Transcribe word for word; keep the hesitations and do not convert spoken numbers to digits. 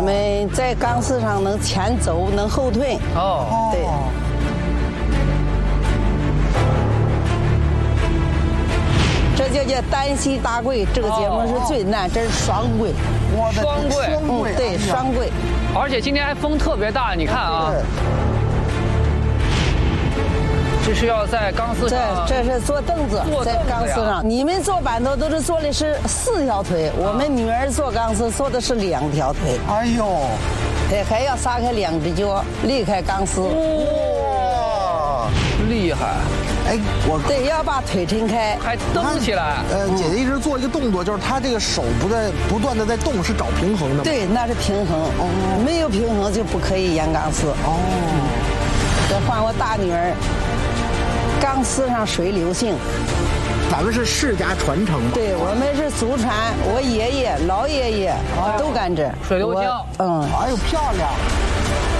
们在钢丝上能前走，能后退。 哦， 对。这就叫单膝大跪，这个节目是最难，这是双跪。 我的双跪， 嗯，对，双跪。 而且今天还风特别大，你看啊。这是要在钢丝上， 这这是坐凳子，在钢丝上。你们坐板头都是坐的是四条腿，我们女儿坐钢丝坐的是两条腿。 哎呦， 对，还要撒开两只脚，离开钢丝。 哇， 厉害！ 哎，我对，要把腿抻开， 还蹬起来。 呃，姐姐一直做一个动作，就是她这个手不在不断的在动，是找平衡的。 对，那是平衡。哦，没有平衡就不可以演钢丝。 哦， 这换我大女儿。钢丝上水流性， 咱们是世家传承嘛？ 对，我们是祖传，我爷爷、老爷爷都干这水流性。 嗯， 哎呦，漂亮！